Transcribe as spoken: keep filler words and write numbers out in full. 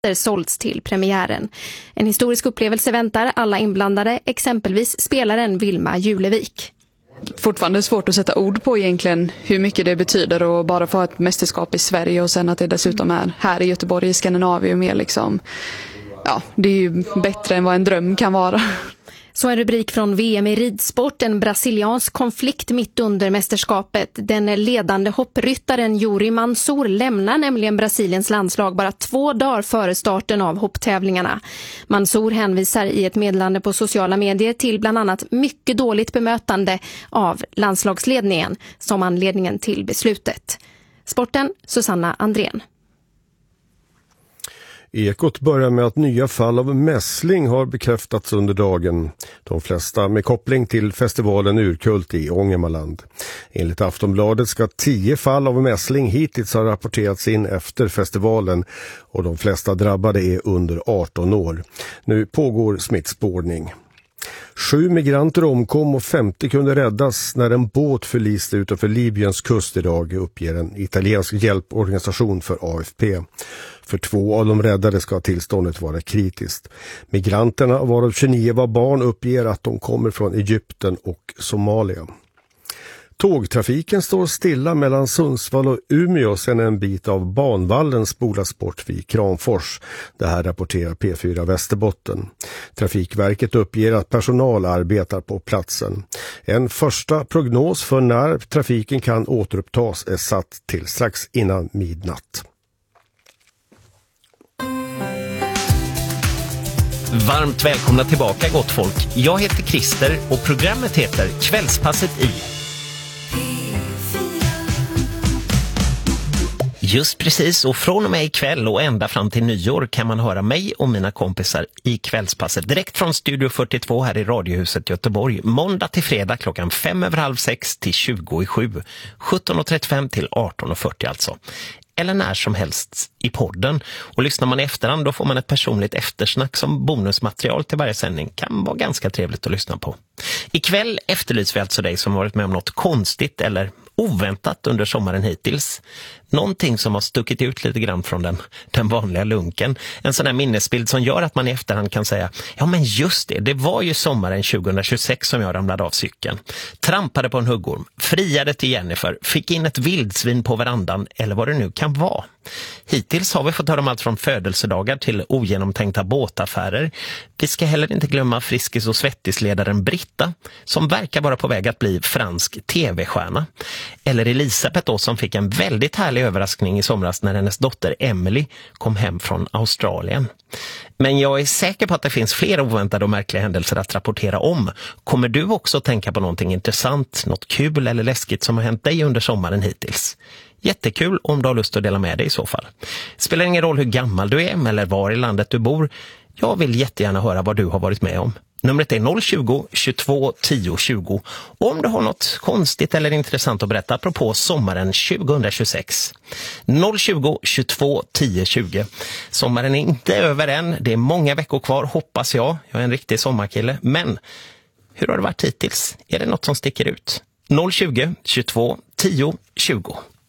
sålts till premiären. En historisk upplevelse väntar alla inblandade, exempelvis spelaren Vilma Julevik. Fortfarande svårt att sätta ord på egentligen hur mycket det betyder och bara få ett mästerskap i Sverige och sen att det dessutom är här i Göteborg, i Skandinavien mer liksom. Ja, det är ju bättre än vad en dröm kan vara. Så en rubrik från V M i ridsport, en brasiliansk konflikt mitt under mästerskapet. Den ledande hoppryttaren Yuri Mansour lämnar nämligen Brasiliens landslag bara två dagar före starten av hopptävlingarna. Mansour hänvisar i ett meddelande på sociala medier till bland annat mycket dåligt bemötande av landslagsledningen som anledningen till beslutet. Sporten, Susanna Andrén. Ekot börjar med att nya fall av mässling har bekräftats under dagen. De flesta med koppling till festivalen Urkult i Ångermanland. Enligt Aftonbladet ska tio fall av mässling hittills ha rapporterats in efter festivalen och de flesta drabbade är under arton år. Nu pågår smittspårning. Sju migranter omkom och femtio kunde räddas när en båt förliste utanför Libyens kust idag, uppger en italiensk hjälporganisation för A F P. För två av de räddade ska tillståndet vara kritiskt. Migranterna, varav tjugonio var barn, uppger att de kommer från Egypten och Somalia. Tågtrafiken står stilla mellan Sundsvall och Umeå sedan en bit av banvallen spolas bort vid Kramfors. Det här rapporterar P fyra Västerbotten. Trafikverket uppger att personal arbetar på platsen. En första prognos för när trafiken kan återupptas är satt till strax innan midnatt. Varmt välkomna tillbaka, gott folk. Jag heter Christer och programmet heter Kvällspasset i. Just precis, och från och med ikväll och ända fram till nyår kan man höra mig och mina kompisar i Kvällspasset direkt från Studio fyrtiotvå här i Radiohuset Göteborg. Måndag till fredag klockan fem över halv sex till tjugo i sju. sjutton och trettiofem till arton och fyrtio alltså. Eller när som helst i podden. Och lyssnar man i efterhand då får man ett personligt eftersnack som bonusmaterial till varje sändning. Kan vara ganska trevligt att lyssna på. Ikväll efterlyser vi alltså dig som varit med om något konstigt eller oväntat under sommaren hittills. Någonting som har stuckit ut lite grann från den, den vanliga lunken. En sån här minnesbild som gör att man i efterhand kan säga ja men just det, det var ju sommaren tjugohundratjugosex som jag ramlade av cykeln. Trampade på en huggorm, friade till Jennifer, fick in ett vildsvin på verandan eller vad det nu kan vara. Hittills har vi fått höra om allt från födelsedagar till ogenomtänkta båtaffärer. Vi ska heller inte glömma friskis- och svettisledaren Britta som verkar vara på väg att bli fransk tv-stjärna. Eller Elisabeth då som fick en väldigt härlig överraskning i somras när hennes dotter Emily kom hem från Australien. Men jag är säker på att det finns fler oväntade och märkliga händelser att rapportera om. Kommer du också tänka på någonting intressant, något kul eller läskigt som har hänt dig under sommaren hittills? Jättekul om du har lust att dela med dig i så fall. Spelar ingen roll hur gammal du är eller var i landet du bor. Jag vill jättegärna höra vad du har varit med om. Numret är noll tjugo, tjugotvå, tio, tjugo. Och om du har något konstigt eller intressant att berätta apropå sommaren tjugohundratjugosex. noll tjugo, tjugotvå, tio, tjugo. Sommaren är inte över än. Det är många veckor kvar, hoppas jag. Jag är en riktig sommarkille. Men hur har det varit hittills? Är det något som sticker ut? noll tjugo, tjugotvå, tio, tjugo.